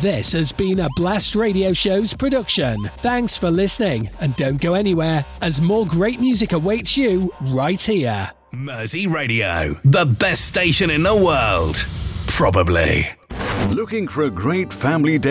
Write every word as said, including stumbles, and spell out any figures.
This has been a Blast Radio Show's production. Thanks for listening, and don't go anywhere, as more great music awaits you right here. Mersey Radio, the best station in the world. Probably. Looking for a great family day?